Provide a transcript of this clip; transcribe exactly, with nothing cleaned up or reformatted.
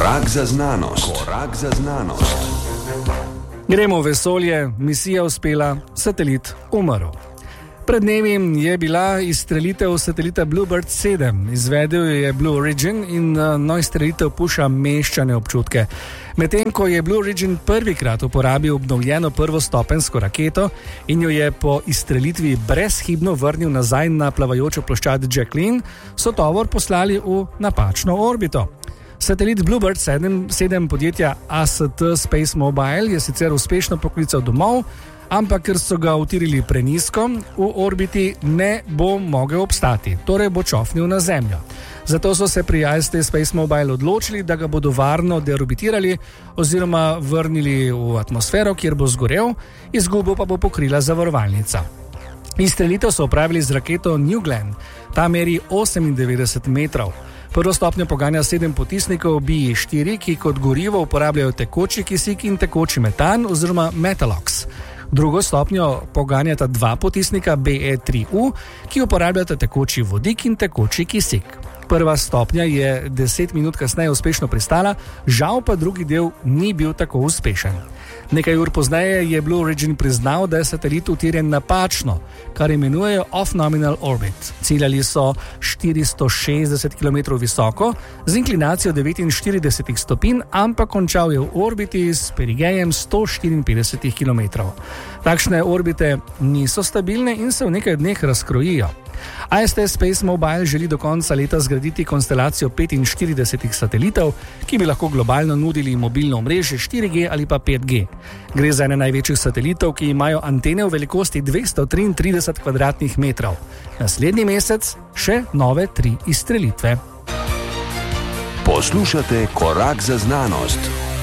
Korak za znanost. Korak za znanost. Gremo v vesolje, misija uspela, satelit umrl. Pred dnevi je bila izstrelitev satelita Bluebird sedem. Izvedel je Blue Origin in no izstrelitev puša meščane občutke. Medtem ko je Blue Origin prvikrat uporabil obnovljeno prvostopenjsko raketo in jo je po izstrelitvi brezhibno vrnil nazaj na plavajočo ploščad Jacqueline, so tovor poslali v napačno orbito. Satelit Bluebird sedem podjetja A S T Space Mobile je sicer uspešno poklical domov, ampak ker so ga utirili prenizko, v orbiti ne bo mogel obstati, torej bo čofnil na Zemljo. Zato so se pri A S T Space Mobile odločili, da ga bodo varno deorbitirali oziroma vrnili v atmosfero, kjer bo zgorel, izgubo pa bo pokrila zavarovalnica. Izstrelitev so opravili z raketo New Glenn, ta meri osemindevetdeset metrov. Prvo stopnjo poganja sedem potisnikov B I štiri, ki kot gorivo uporabljajo tekoči kisik in tekoči metan oziroma metalox. Drugo stopnjo poganjata dva potisnika B E tri U, ki uporabljata tekoči vodik in tekoči kisik. Prva stopnja je deset minut kasneje uspešno pristala, žal pa drugi del ni bil tako uspešen. Nekaj ur pozneje je Blue Origin priznal, da je satelit utirjen napačno, kar imenujejo off-nominal orbit. Ciljali so štiristo šestdeset kilometrov visoko, z inklinacijo devetinštirideset stopinj, ampak končal je v orbiti s perigejem sto štiriinpetdeset kilometrov. Takšne orbite niso stabilne in se v nekaj dneh razkrojijo. A S T Space Mobile želi do konca leta zgraditi konstelacijo petinštirideset satelitov, ki bi lahko globalno nudili mobilno omrežje štiri G ali pa pet G. Gre za ene največjih satelitov, ki imajo antene v velikosti dvesto triintrideset kvadratnih metrov. Naslednji mesec še nove tri izstrelitve. Poslušate Korak za znanost.